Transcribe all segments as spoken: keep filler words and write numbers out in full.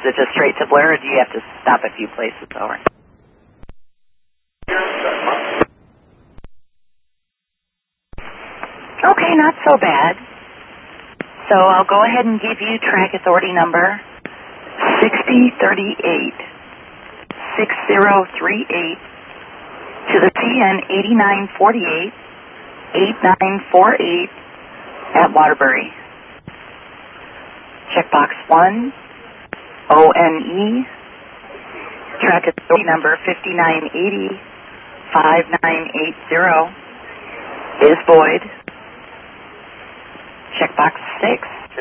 it just straight to Blair, or do you have to stop a few places? Over. Okay, not so bad. So I'll go ahead and give you track authority number sixty thirty-eight, six zero three eight to the C N eighty-nine forty-eight, eighty-nine forty-eight at Waterbury. Checkbox one, O N E, track authority number fifty-nine eighty, fifty-nine eighty is void. Checkbox six. C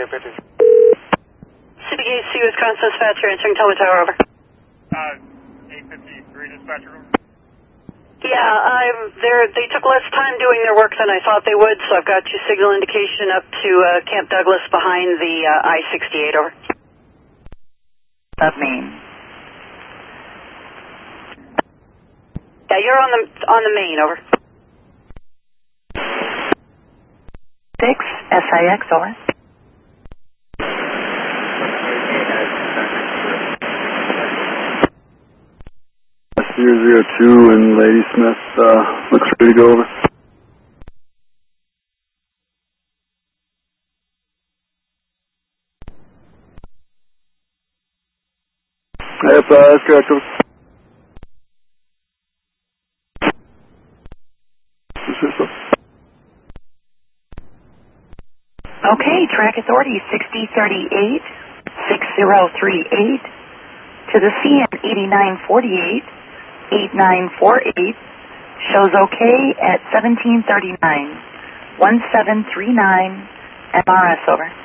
B K C Wisconsin dispatcher answering Tower Tower, over. Uh, eight fifty-three dispatcher, over. Yeah, I'm there. They took less time doing their work than I thought they would, so I've got your signal indication up to uh, Camp Douglas behind the uh, I sixty-eight, over. Of Maine. Yeah, you're on the on the main, over. Six S I X, over. zero zero two and Ladysmith, uh, looks ready to go, over. Yep, uh, that's correct, over. Okay, track authority sixty thirty-eight, six zero three eight to the C N eighty-nine forty-eight, eighty-nine forty-eight, shows okay at seventeen thirty-nine, one seven three nine, M R S, over.